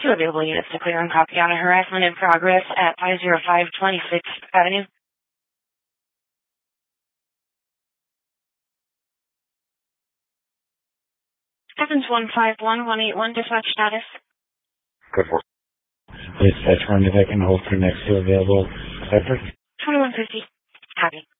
Two available units to clear and copy on a harassment in progress at 505 26th Avenue. Evans 151181, dispatch status. Good work. Dispatch, run if I can hold for next to available sector. 2150. Copy.